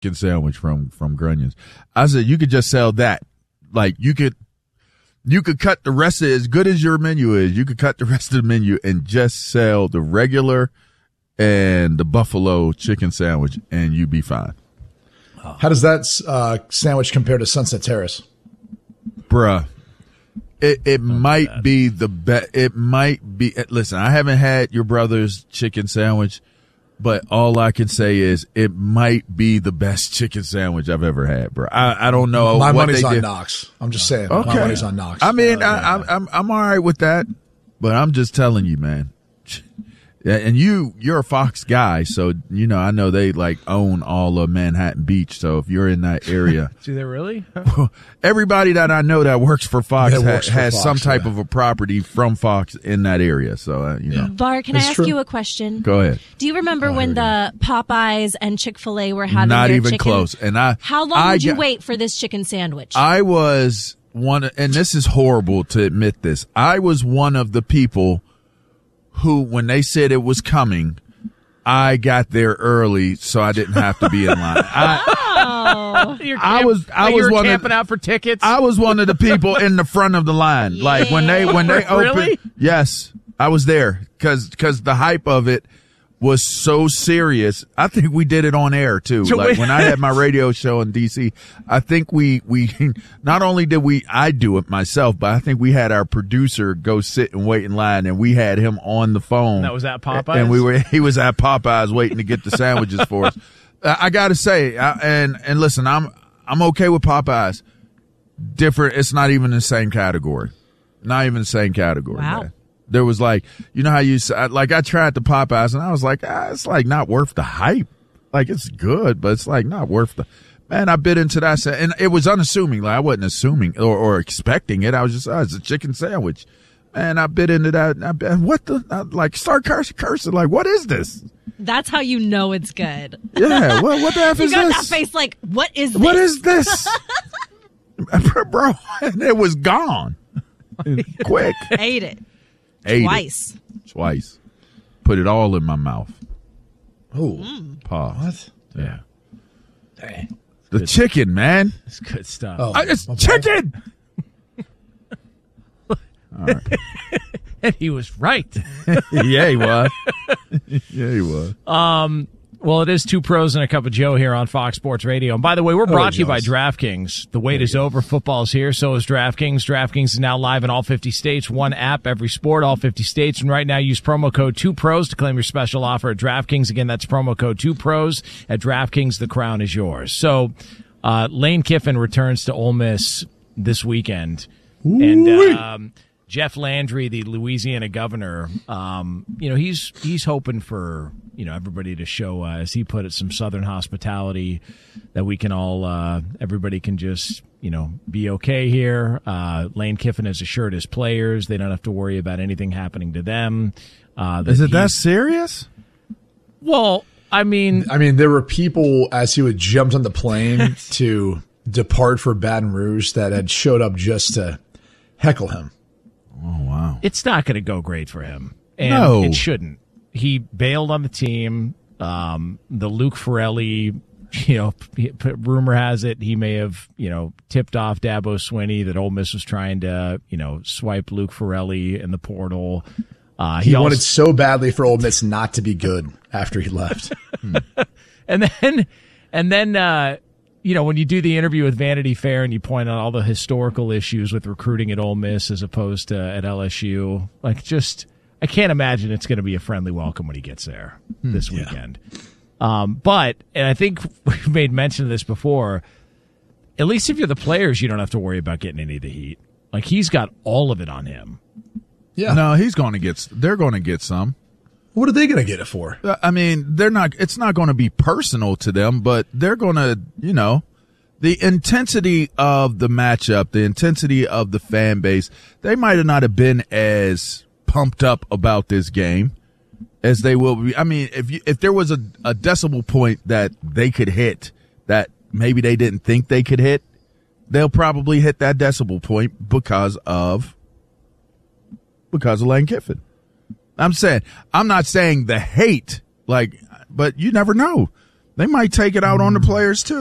chicken sandwich from Grunyon's. I said you could just sell that. Like you could cut the rest of it, as good as your menu is. You could cut the rest of the menu and just sell the regular and the buffalo chicken sandwich, and you'd be fine. How does that sandwich compare to Sunset Terrace? Bruh, it might be the best. It might be. Listen, I haven't had your brother's chicken sandwich, but all I can say is it might be the best chicken sandwich I've ever had, bro. I don't know. My what money's they on did. Knox. I'm just saying. Okay. My money's on Knox. I mean, I'm all right with that, but I'm just telling you, man. And you're a Fox guy, so I know they like own all of Manhattan Beach. So if you're in that area, do they really? Everybody that I know that works for Fox has Fox, some type of a property from Fox in that area. So Var, can I ask you a question? Go ahead. Do you remember when the Popeyes and Chick-fil-A were having Not their even chicken? close. And how long would you wait for this chicken sandwich? I was one, and this is horrible to admit this. I was one of the people who, when they said it was coming, I got there early so I didn't have to be in line. I was camping out for tickets. I was one of the people in the front of the line. Yeah. Like when they opened. Really? Yes, I was there because the hype of it was so serious. I think we did it on air too. Like when I had my radio show in DC, I think we not only did I do it myself, but I think we had our producer go sit and wait in line, and we had him on the phone. That was at Popeyes, and he was at Popeyes waiting to get the sandwiches for us. I got to say, and listen, I'm okay with Popeyes. Different. It's not even in the same category. Not even the same category. Wow. Man. There was like, how you like, I tried the Popeyes and I was like, it's like not worth the hype. Like it's good, but it's like not worth the, man, I bit into that. And it was unassuming. Like I wasn't assuming or expecting it. I was just, it's a chicken sandwich. Man, I bit into that. I start cursing. Like, what is this? That's how you know it's good. Yeah. Well, what the F is this? You got that face like, what is this? What is this? Bro, and it was gone. Quick. Ate it. Twice. Put it all in my mouth. Oh. Pause. What? Yeah. Dang. The chicken, man. It's good stuff. Oh, it's chicken. All right. And he was right. Yeah, he was. Yeah, he was. Well, it is Two Pros and a Cup of Joe here on Fox Sports Radio. And by the way, we're brought to you by DraftKings. The wait is over. Football is here. So is DraftKings. DraftKings is now live in all 50 states. One app, every sport, all 50 states. And right now, use promo code 2Pros to claim your special offer at DraftKings. Again, that's promo code 2Pros at DraftKings. The crown is yours. So, Lane Kiffin returns to Ole Miss this weekend. And, Jeff Landry, the Louisiana governor, he's hoping for, everybody to show, as he put it, some Southern hospitality, that we can all, everybody can just, be okay here. Lane Kiffin has assured his players they don't have to worry about anything happening to them. Is it that serious? Well, I mean, there were people as he would jumped on the plane to depart for Baton Rouge that had showed up just to heckle him. Oh, wow. It's not going to go great for him. And it shouldn't. He bailed on the team. The Luke Ferrelli, rumor has it he may have, tipped off Dabo Swinney that Ole Miss was trying to, swipe Luke Ferrelli in the portal. He wanted so badly for Ole Miss not to be good after he left. And then, when you do the interview with Vanity Fair and you point out all the historical issues with recruiting at Ole Miss as opposed to at LSU, I can't imagine it's going to be a friendly welcome when he gets there this weekend. But I think we've made mention of this before, at least if you're the players, you don't have to worry about getting any of the heat. Like, he's got all of it on him. Yeah. No, they're going to get some. What are they going to get it for? I mean, it's not going to be personal to them, but they're going to, the intensity of the matchup, the intensity of the fan base, they might not have been as pumped up about this game as they will be. I mean, if there was a decibel point that they could hit that maybe they didn't think they could hit, they'll probably hit that decibel point because of Lane Kiffin. I'm not saying the hate, but you never know. They might take it out on the players too.